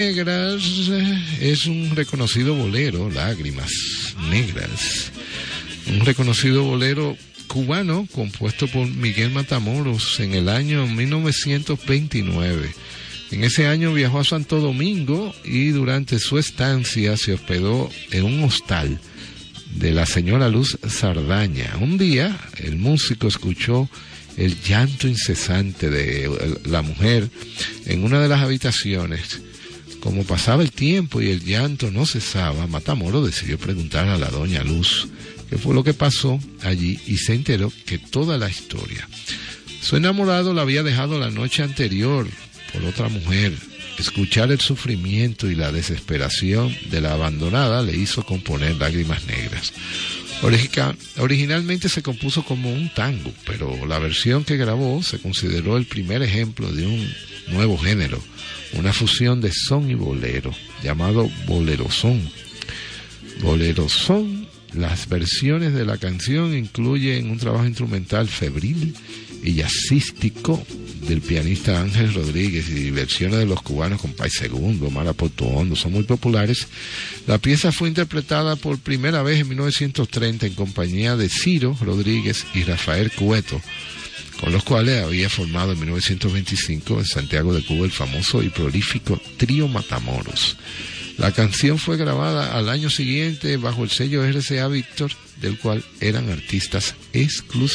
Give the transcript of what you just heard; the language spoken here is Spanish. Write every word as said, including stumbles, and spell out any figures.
Negras es un reconocido bolero, Lágrimas Negras, un reconocido bolero cubano compuesto por Miguel Matamoros en el año mil novecientos veintinueve. En ese año viajó a Santo Domingo y durante su estancia se hospedó en un hostal de la señora Luz Sardaña. Un día el músico escuchó el llanto incesante de la mujer en una de las habitaciones. Como pasaba el tiempo y el llanto no cesaba, Matamoros decidió preguntar a la doña Luz qué fue lo que pasó allí y se enteró que toda la historia. Su enamorado la había dejado la noche anterior por otra mujer. Escuchar el sufrimiento y la desesperación de la abandonada le hizo componer Lágrimas Negras. Original, originalmente se compuso como un tango, pero la versión que grabó se consideró el primer ejemplo de un nuevo género, una fusión de son y bolero, llamado bolerosón. Bolerosón, las versiones de la canción incluyen un trabajo instrumental febril y jazzístico del pianista Ángel Rodríguez y versiones de los cubanos Compay Segundo, Mara Portuondo, son muy populares. La pieza fue interpretada por primera vez en mil novecientos treinta en compañía de Ciro Rodríguez y Rafael Cueto, con los cuales había formado en mil novecientos veinticinco en Santiago de Cuba el famoso y prolífico Trío Matamoros. La canción fue grabada al año siguiente bajo el sello R C A Víctor, del cual eran artistas exclusivos.